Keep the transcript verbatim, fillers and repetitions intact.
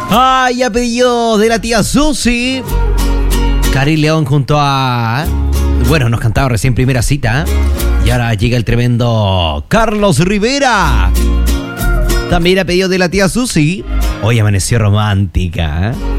Ay, a pedido de la tía Susi. Cari León junto a... Bueno, nos cantaba recién primera cita. Y ahora llega el tremendo Carlos Rivera. También a pedido de la tía Susi. Hoy amaneció romántica, ¿eh?